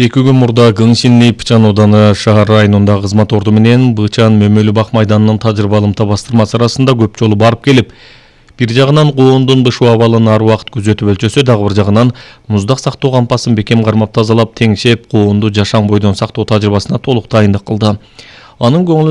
2 күн мурда Гыңсинни Пычан ауданы шаар районунда кызмат орду менен Бычан Мөмөлү бак майданынын тажрыйбалымта бастырмасы арасында көп жолу барып келип, бир жагынан коондун бышуу абалын ар убакыт күзөтүп өлчөсө, дагы бир жагынан муздак сактоо кампасын бекем кармап тазалап, теңшеп, коонду жашаң бойдон сактоо тажрыйбасына толук дайындык кылды. Анын